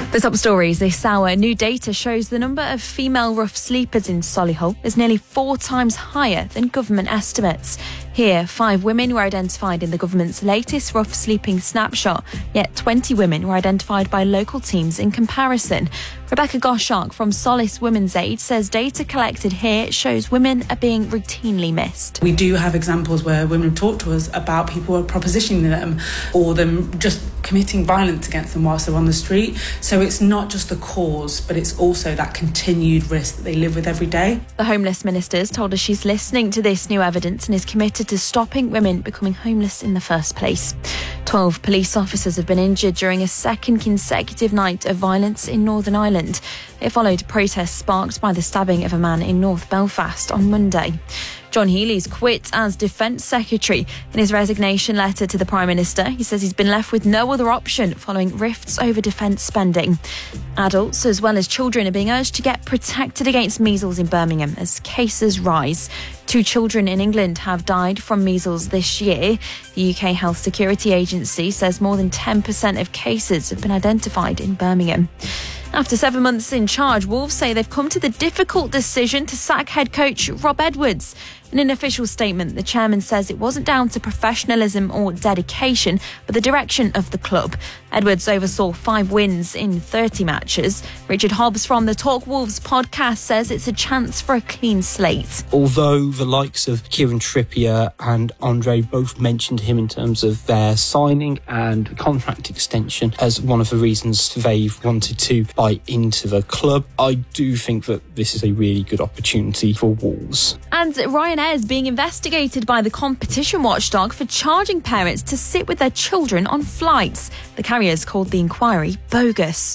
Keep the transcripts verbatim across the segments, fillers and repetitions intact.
The top stories this hour. New data shows the number of female rough sleepers in Solihull is nearly four times higher than government estimates. Here, five women were identified in the government's latest rough sleeping snapshot, yet twenty women were identified by local teams in comparison. Rebecca Goshawk from Solace Women's Aid says data collected here shows women are being routinely missed. We do have examples where women have talked to us about people propositioning them or them just committing violence against them whilst they're on the street. So it's not just the cause, but it's also that continued risk that they live with every day. The Homeless Minister's told us she's listening to this new evidence and is committed to stopping women becoming homeless in the first place. Twelve police officers have been injured during a second consecutive night of violence in Northern Ireland. It followed protests sparked by the stabbing of a man in North Belfast on Monday. John Healey's quit as Defence Secretary. In his resignation letter to the Prime Minister, he says he's been left with no other option following rifts over defence spending. Adults as well as children are being urged to get protected against measles in Birmingham as cases rise. Two children in England have died from measles this year. The U K Health Security Agency says more than ten percent of cases have been identified in Birmingham. After seven months in charge, Wolves say they've come to the difficult decision to sack head coach Rob Edwards. In an official statement, the chairman says it wasn't down to professionalism or dedication, but the direction of the club. Edwards oversaw five wins in thirty matches. Richard Hobbs from the Talk Wolves podcast says it's a chance for a clean slate. Although the likes of Kieran Trippier and Andre both mentioned him in terms of their signing and contract extension as one of the reasons they've wanted to buy into the club, I do think that this is a really good opportunity for Wolves. And Ryanair is being investigated by the competition watchdog for charging parents to sit with their children on flights. The carriers called the inquiry bogus.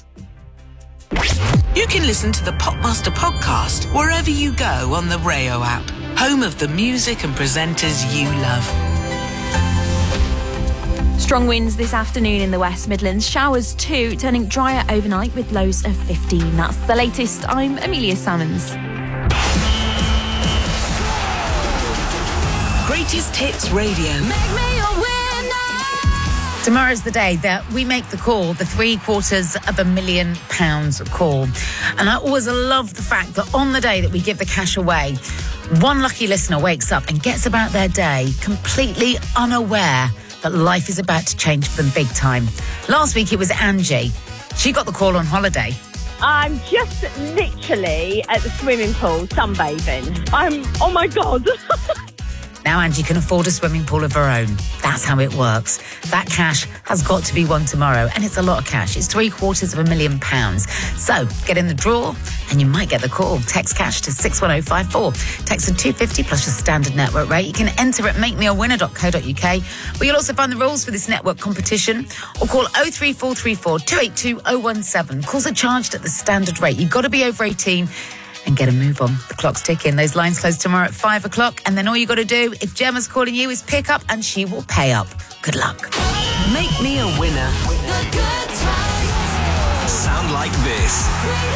You can listen to the Popmaster podcast wherever you go on the Rayo app, home of the music and presenters you love. Strong winds this afternoon in the West Midlands. Showers too, turning drier overnight with lows of fifteen. That's the latest. I'm Amelia Salmons. Greatest Hits Radio. Make me a winner. Tomorrow's the day that we make the call, the three quarters of a million pounds call. And I always love the fact that on the day that we give the cash away, one lucky listener wakes up and gets about their day completely unaware that life is about to change for them big time. Last week it was Angie. She got the call on holiday. I'm just literally at the swimming pool sunbathing. I'm, oh my God. Now Angie can afford a swimming pool of her own. That's how it works. That cash has got to be won tomorrow, and it's a lot of cash. It's three quarters of a million pounds. So get in the draw and you might get the call. Text cash to six one oh five four. Text at two fifty plus your standard network rate. You can enter at make me a winner dot co dot uk, where you'll also find the rules for this network competition, or call oh three four three four, two eight two, oh one seven. Calls are charged at the standard rate. You've got to be over eighteen and get a move on. The clock's ticking. Those lines close tomorrow at five o'clock. And then all you got to do, if Gemma's calling you, is pick up and she will pay up. Good luck. Make me a winner. The good times. Sound like this.